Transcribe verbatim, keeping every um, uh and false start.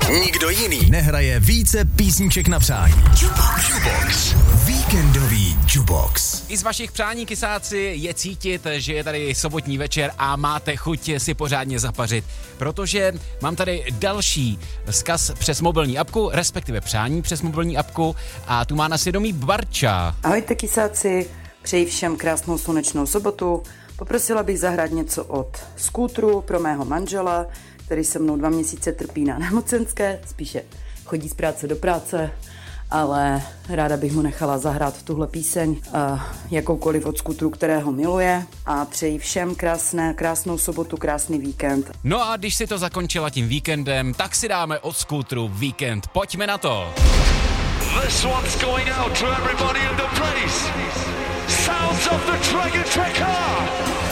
Nikdo jiný nehraje více písniček na přání. Jukebox. Jukebox. Víkendový Jukebox. I z vašich přání, kysáci, je cítit, že je tady sobotní večer a máte chuť si pořádně zapařit. Protože mám tady další vzkaz přes mobilní apku, respektive přání přes mobilní apku a tu má na svědomí Barča. Ahojte, kysáci, přeji všem krásnou slunečnou sobotu. Poprosila bych zahrát něco od Skútru pro mého manžela, který se mnou dva měsíce trpí na nemocenské, spíše chodí z práce do práce, ale ráda bych mu nechala zahrát tuhle píseň, uh, jakoukoliv od Skútru, kterého miluje, a přeji všem krásné, krásnou sobotu, krásný víkend. No a když si to zakončila tím víkendem, tak si dáme od Skútru víkend. Pojďme na to. This one's going out to everybody in the place. Sounds of the Dragon Tracker.